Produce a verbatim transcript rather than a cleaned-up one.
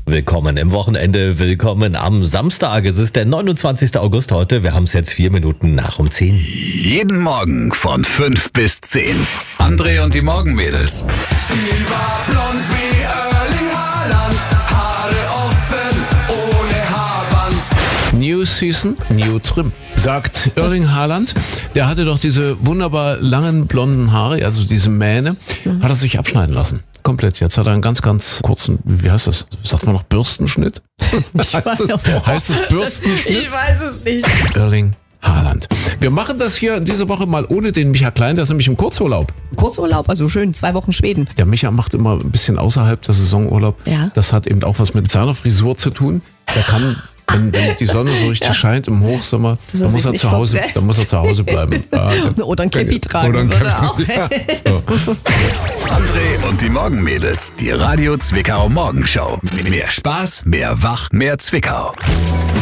Willkommen im Wochenende, willkommen am Samstag. Es ist der neunundzwanzigster August heute. Wir haben es jetzt vier Minuten nach um zehn. Jeden Morgen von fünf bis zehn. André und die Morgenmädels. Sie war blond wie Erling Haaland, Haare offen, ohne Haarband. New Season, New Trim, sagt Erling Haaland. Der hatte doch diese wunderbar langen blonden Haare, also diese Mähne, mhm. hat er sich abschneiden lassen. Komplett. Jetzt hat er einen ganz, ganz kurzen, wie heißt das? Sagt man noch Bürstenschnitt? Ich heißt, weiß, das, heißt das Bürstenschnitt? Ich weiß es nicht. Erling Haaland. Wir machen das hier diese Woche mal ohne den Micha Klein, der ist nämlich im Kurzurlaub. Kurzurlaub, also schön, zwei Wochen Schweden. Der Micha macht immer ein bisschen außerhalb der Saisonurlaub. Ja. Das hat eben auch was mit seiner Frisur zu tun. Der kann, wenn, wenn die Sonne so richtig ja. scheint im Hochsommer, dann muss, er zu Hause, dann muss er zu Hause bleiben. Ja, oder ein Käppi tragen. Oder ein Käppi. Auch. Ja, so. André und die Morgenmädels. Die Radio Zwickau Morgenshow. Mehr Spaß, mehr Wach, mehr Zwickau.